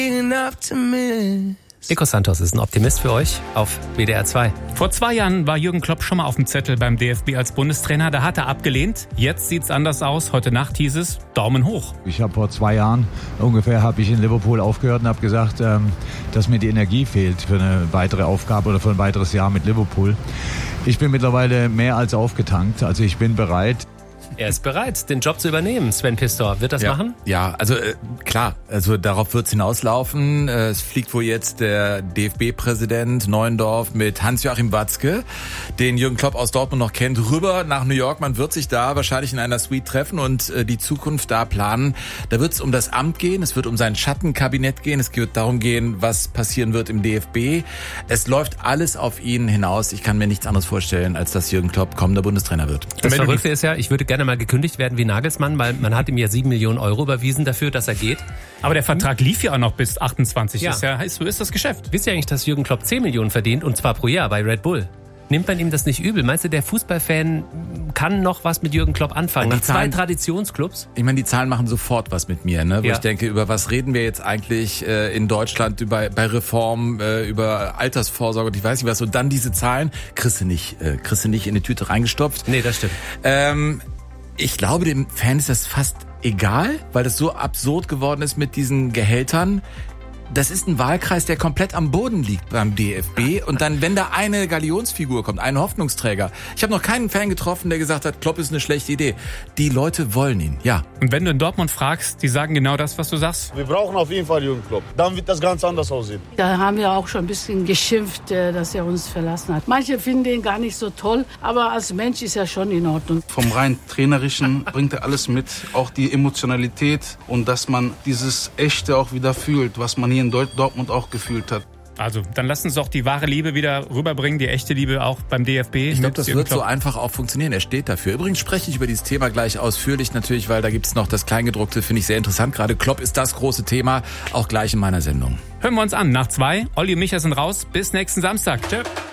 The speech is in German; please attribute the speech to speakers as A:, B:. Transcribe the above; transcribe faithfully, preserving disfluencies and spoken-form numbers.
A: Nico Santos ist ein Optimist für euch auf W D R zwei.
B: Vor zwei Jahren war Jürgen Klopp schon mal auf dem Zettel beim D F B als Bundestrainer. Da hat er abgelehnt. Jetzt sieht's anders aus. Heute Nacht hieß es Daumen hoch.
C: Ich habe vor zwei Jahren ungefähr habe ich in Liverpool aufgehört und habe gesagt, ähm, dass mir die Energie fehlt für eine weitere Aufgabe oder für ein weiteres Jahr mit Liverpool. Ich bin mittlerweile mehr als aufgetankt. Also ich bin bereit.
A: Er ist bereit, den Job zu übernehmen. Sven Pistor, wird das
D: ja,
A: machen?
D: Ja, also äh, klar, also darauf wird's hinauslaufen. Äh, es fliegt wohl jetzt der D F B-Präsident Neuendorf mit Hans-Joachim Watzke, den Jürgen Klopp aus Dortmund noch kennt, rüber nach New York. Man wird sich da wahrscheinlich in einer Suite treffen und äh, die Zukunft da planen. Da wird's um das Amt gehen, es wird um sein Schattenkabinett gehen, es wird darum gehen, was passieren wird im D F B. Es läuft alles auf ihn hinaus. Ich kann mir nichts anderes vorstellen, als dass Jürgen Klopp kommender Bundestrainer wird.
A: Das Verrückte ist ja, ich würde gerne mal gekündigt werden wie Nagelsmann, weil man hat ihm ja sieben Millionen Euro überwiesen dafür, dass er geht.
B: Aber der Vertrag lief ja auch noch bis achtundzwanzig.
A: Ja.
B: Ist ja, so ist das Geschäft.
A: Wisst ihr eigentlich, dass Jürgen Klopp zehn Millionen verdient und zwar pro Jahr bei Red Bull? Nimmt man ihm das nicht übel? Meinst du, der Fußballfan kann noch was mit Jürgen Klopp anfangen? Nach zwei Traditionsclubs?
D: Ich meine, die Zahlen machen sofort was mit mir, ne? Wo
A: Ja.
D: ich denke, über was reden wir jetzt eigentlich äh, in Deutschland über, bei Reform, äh, über Altersvorsorge und ich weiß nicht was. Und dann diese Zahlen, kriegst du nicht, äh, kriegst du nicht in die Tüte reingestopft.
A: Nee, das stimmt.
D: Ähm, ich glaube, dem Fan ist das fast egal, weil das so absurd geworden ist mit diesen Gehältern. Das ist ein Wahlkreis, der komplett am Boden liegt beim D F B. Und dann, wenn da eine Galionsfigur kommt, ein Hoffnungsträger. Ich habe noch keinen Fan getroffen, der gesagt hat, Klopp ist eine schlechte Idee. Die Leute wollen ihn, ja.
B: Und wenn du in Dortmund fragst, die sagen genau das, was du sagst.
E: Wir brauchen auf jeden Fall Jürgen Klopp. Dann wird das ganz anders aussehen.
F: Da haben wir auch schon ein bisschen geschimpft, dass er uns verlassen hat. Manche finden ihn gar nicht so toll, aber als Mensch ist er schon in Ordnung.
G: Vom rein Trainerischen bringt er alles mit, auch die Emotionalität und dass man dieses Echte auch wieder fühlt, was man hier in Dortmund auch gefühlt hat.
B: Also, dann lass uns doch die wahre Liebe wieder rüberbringen, die echte Liebe auch beim D F B.
D: Ich glaube, das wird so einfach auch funktionieren. Er steht dafür. Übrigens spreche ich über dieses Thema gleich ausführlich natürlich, weil da gibt's noch das Kleingedruckte, finde ich sehr interessant. Gerade Klopp ist das große Thema, auch gleich in meiner Sendung.
B: Hören wir uns an. Nach zwei. Olli und Micha sind raus. Bis nächsten Samstag. Tschö.